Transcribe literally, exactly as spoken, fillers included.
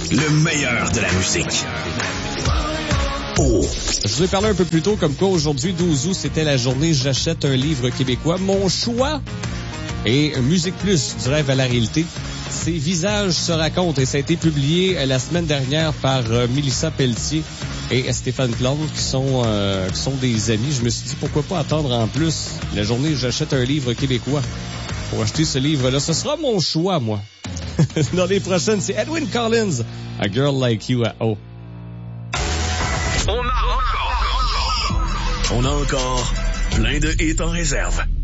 Le meilleur de la musique. Oh. Je vous ai parlé un peu plus tôt, comme quoi aujourd'hui, douze août, c'était la journée J'achète un livre québécois. Mon choix est Musique Plus, du rêve à la réalité. Ces visages se racontent et ça a été publié la semaine dernière par euh, Mélissa Pelletier et Stéphane Plante, qui sont euh, qui sont des amis. Je me suis dit, pourquoi pas attendre en plus la journée J'achète un livre québécois pour acheter ce livre-là. Ce sera mon choix, moi. Dans les prochaines, c'est Edwyn Collins, A Girl Like You. Oh. On a encore, on a encore plein de hits en réserve.